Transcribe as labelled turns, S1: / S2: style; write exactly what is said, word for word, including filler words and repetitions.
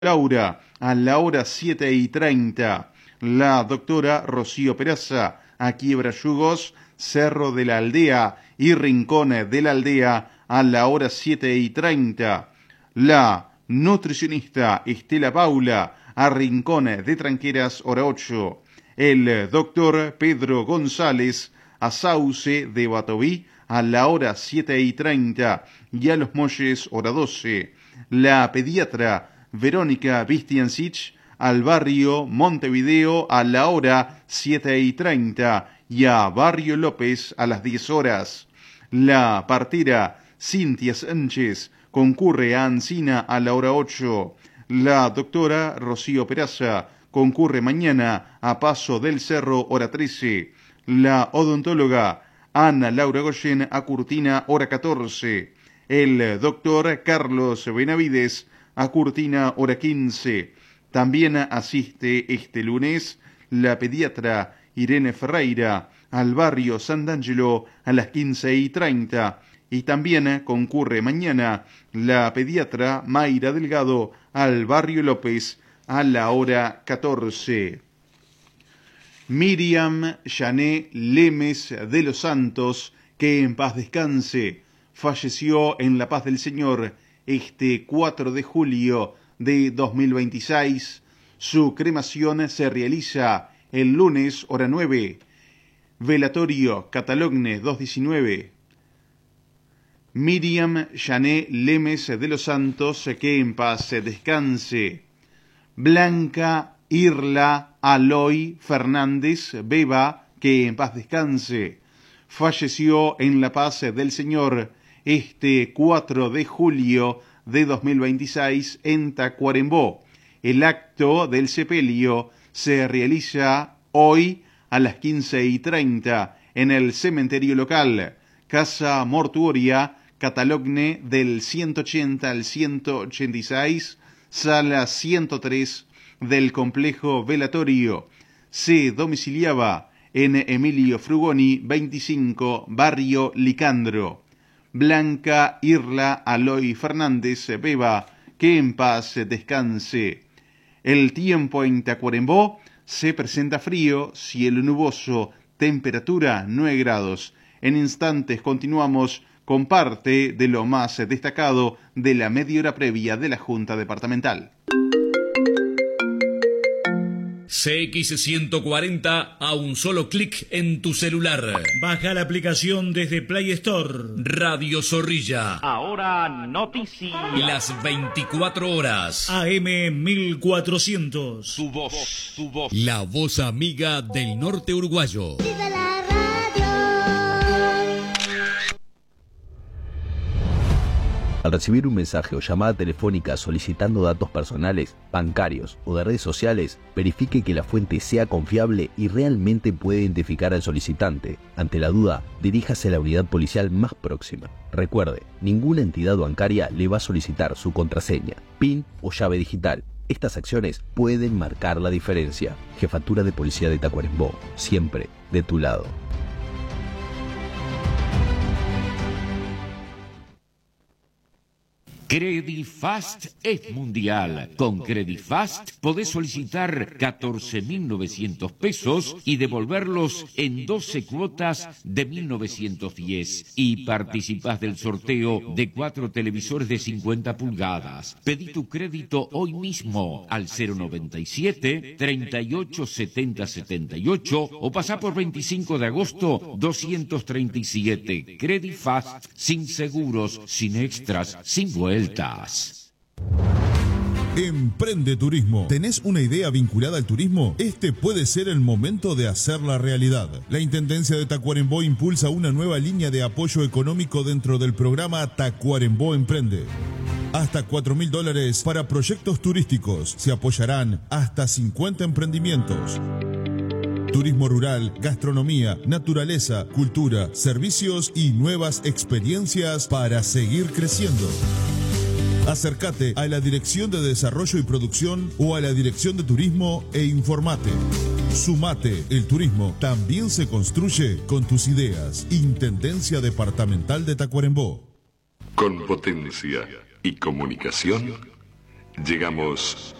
S1: Laura a la hora siete y treinta. La doctora Rocío Peraza a Quiebra Yugos, Cerro de la Aldea y Rincones de la Aldea a la hora siete y treinta. La nutricionista Estela Paula a Rincones de Tranqueras hora ocho. El doctor Pedro González a Sauce de Batoví a la hora siete y treinta y a Los Molles hora doce. La pediatra Verónica Vistiancich al barrio Montevideo a la hora siete y treinta y a Barrio López a las diez horas. La partera Cintia Sánchez concurre a Ancina a la hora ocho. La doctora Rocío Peraza concurre mañana a Paso del Cerro hora trece. La odontóloga Ana Laura Goyen a Curtina hora catorce. El doctor Carlos Benavides a Curtina hora quince. También asiste este lunes la pediatra Irene Ferreira al barrio San D'Angelo a las quince y treinta. Y también concurre mañana la pediatra Mayra Delgado al barrio López a la hora catorce. Miriam Yané Lemes de los Santos, que en paz descanse, falleció en la paz del Señor este cuatro de julio de dos mil veintiséis. Su cremación se realiza el lunes hora nueve. Velatorio Catalogne doscientos diecinueve. Miriam Yané Lemes de los Santos, que en paz descanse. Blanca Irla Aloy Fernández Beba, que en paz descanse, falleció en la paz del Señor este cuatro de julio de dos mil veintiséis en Tacuarembó. El acto del sepelio se realiza hoy a las quince y treinta en el cementerio local, Casa Mortuoria Catalogne del ciento ochenta al ciento ochenta y seis, sala ciento tres del complejo velatorio. Se domiciliaba en Emilio Frugoni veinticinco, barrio Licandro. Blanca Irla Aloy Fernández Beba, que en paz descanse. El tiempo en Tacuarembó se presenta frío, cielo nuboso, temperatura nueve grados. En instantes continuamos con parte de lo más destacado de la media hora previa de la Junta Departamental.
S2: C X ciento cuarenta a un solo clic en tu celular.
S3: Baja la aplicación desde Play Store.
S2: Radio Zorrilla.
S4: Ahora noticias.
S2: Las veinticuatro horas.
S3: A M mil cuatrocientos.
S2: Tu voz, tu voz. La voz amiga del norte uruguayo.
S5: ¡Viva la radio!
S6: Al recibir un mensaje o llamada telefónica solicitando datos personales, bancarios o de redes sociales, verifique que la fuente sea confiable y realmente puede identificar al solicitante. Ante la duda, diríjase a la unidad policial más próxima. Recuerde, ninguna entidad bancaria le va a solicitar su contraseña, PIN o llave digital. Estas acciones pueden marcar la diferencia. Jefatura de Policía de Tacuarembó, siempre de tu lado.
S7: Credifast es mundial. Con Credifast podés solicitar catorce mil novecientos pesos y devolverlos en doce cuotas de mil novecientos diez. Y participás del sorteo de cuatro televisores de cincuenta pulgadas. Pedí tu crédito hoy mismo al cero noventa y siete, treinta y ocho, setenta, setenta y ocho o pasá por veinticinco de agosto doscientos treinta y siete. Credifast, sin seguros, sin extras, sin vueltas.
S8: Emprende Turismo. ¿Tenés una idea vinculada al turismo? Este puede ser el momento de hacerla realidad. La Intendencia de Tacuarembó impulsa una nueva línea de apoyo económico dentro del programa Tacuarembó Emprende. Hasta cuatro mil dólares para proyectos turísticos. Se apoyarán hasta cincuenta emprendimientos. Turismo rural, gastronomía, naturaleza, cultura, servicios y nuevas experiencias para seguir creciendo. Acércate a la Dirección de Desarrollo y Producción o a la Dirección de Turismo e informate. Sumate, el turismo también se construye con tus ideas. Intendencia Departamental de Tacuarembó.
S9: Con potencia y comunicación,
S5: Llegamos